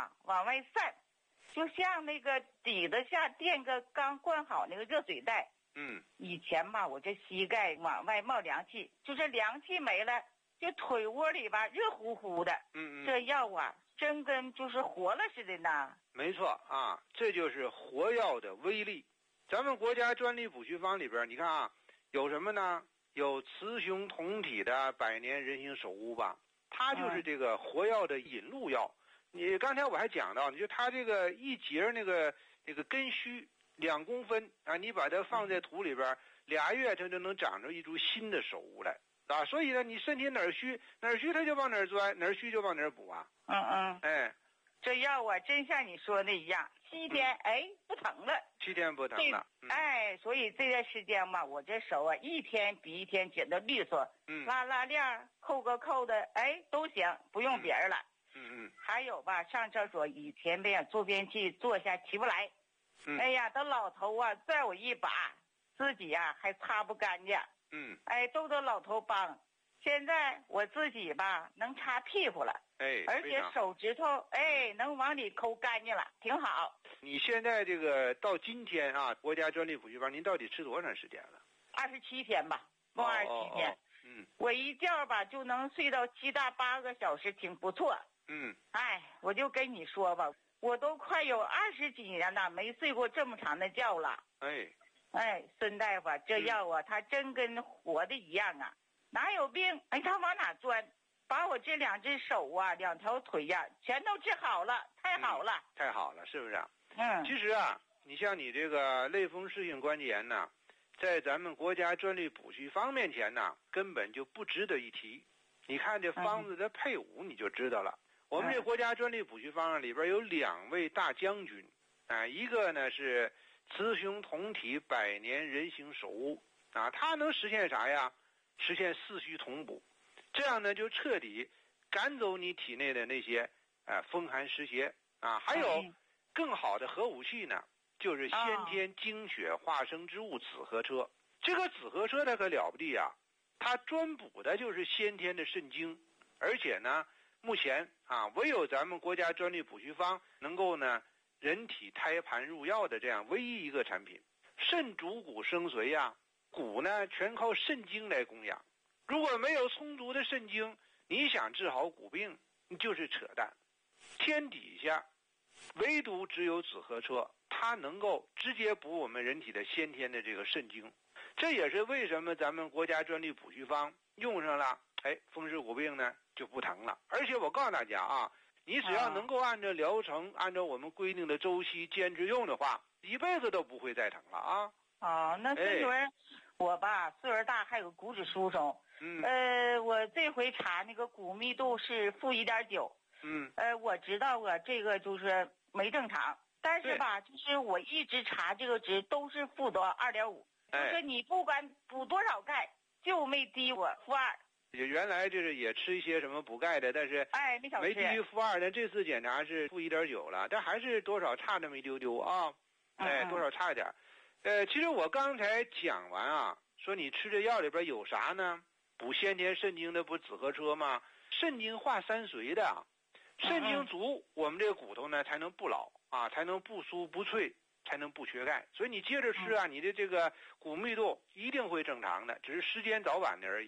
吧往外散，就像那个底子下垫个刚灌好那个热水袋。以前吧我这膝盖往外冒凉气，就这凉气没了，就腿窝里吧热乎乎的。这药啊真跟就是活了似的呢。 没错啊，这就是活药的威力。咱们国家专利补虚方里边，你看啊，有什么呢？有雌雄同体的百年人形首乌吧，它就是这个活药的引路药。你刚才我还讲到，你就它这个一节那个根须2公分啊，你把它放在土里边，2月它就能长出一株新的首乌来啊。所以呢，你身体哪儿虚它就往哪儿钻，哪儿虚就往哪儿补啊。 这药啊真像你说的一样，7天不疼了 ，7天不疼了。 所以这段时间嘛，我这手啊一天比一天紧得利索，拉链扣个扣的都行，不用别人了。还有吧，上厕所以前坐便器坐下起不来，哎呀，这老头啊拽我一把，自己呀还擦不干净，都得老头帮。现在我自己吧能擦屁股了，而且手指头能往里抠干净了，挺好。 你现在这个到今天啊，国家专利补虚方您到底吃多长时间了 ？27天吧，梦27天。我一觉吧就能睡到7到8个小时，挺不错。我就跟你说吧，我都快有20几年了没睡过这么长的觉了。孙大夫，这药啊它真跟活的一样啊，哪有病它往哪钻，把我这2只手啊2条腿呀全都治好了，太好了。 太好了，是不是？其实啊，你像你这个类风湿性关节炎呢，在咱们国家专利补虚方面前呢根本就不值得一提。你看这方子的配伍你就知道了。我们这国家专利补虚方里边有2位大将军一个呢是雌雄同体百年人形首乌它能实现啥呀？实现四虚同补，这样呢就彻底赶走你体内的那些风寒湿邪还有更好的合武器呢，就是先天精血化生之物紫河车。这个紫河车它可了不地啊，它专补的就是先天的肾精，而且呢目前唯有咱们国家专利补虚方能够呢人体胎盘入药的这样唯一一个产品。肾主骨生髓呀，骨呢全靠肾精来供养，如果没有充足的肾精，你想治好骨病就是扯淡。天底下唯独只有紫河车，它能够直接补我们人体的先天的这个肾精。这也是为什么咱们国家专利补虚方用上了风湿骨病呢就不疼了。而且我告诉大家你只要能够按照疗程按照我们规定的周期坚持用的话，一辈子都不会再疼了那岁数我吧岁数大还有骨质疏松，我这回查那个骨密度是负1.9，我知道这个就是没正常，但是吧就是我一直查这个值都是负2.5，就是你不管补多少钙就没低我负2。 原来就是也吃一些什么补钙的，但是没低于负2，但这次检查是负1.9了，但还是多少差那么一丢丢多少差一点。其实我刚才讲完说你吃这药里边有啥呢？补先天肾精的不紫河车吗？肾精化三髓的，肾精足，我们这个骨头呢才能不老才能不酥不脆，才能不缺钙。所以你接着吃你的这个骨密度一定会正常的，只是时间早晚的而已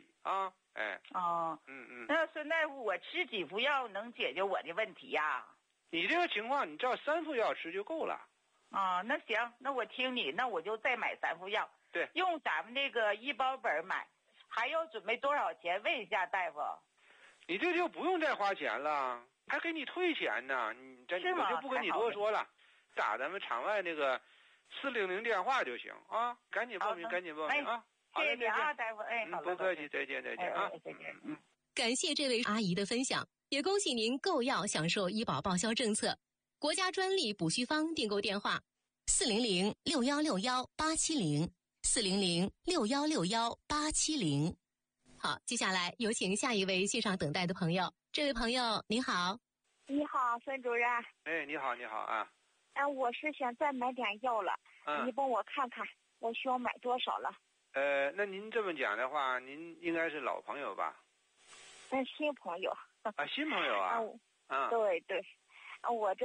那孙大夫，我吃几副药能解决我的问题呀？ 你这个情况你照3副药吃就够了。 那行，那我听你，那我就再买3副药。 对， 用咱们那个医保本买，还要准备多少钱？问一下大夫。 你这就不用再花钱了，还给你退钱呢。我就不跟你多说了，打咱们场外那个400电话就行赶紧报名，赶紧报名谢谢你大夫。好了， 不客气，再见再见再见。 感谢这位阿姨的分享，也恭喜您购药享受医保报销政策。国家专利补虚方订购电话400-6161-870，400-6161-870。好，接下来有请下一位线上等待的朋友。这位朋友您好。 你好，孙主任。 你好我是想再买点药了，你帮我看看我需要买多少了。 那您这么讲的话，您应该是老朋友吧？ 新朋友。 新朋友对，我这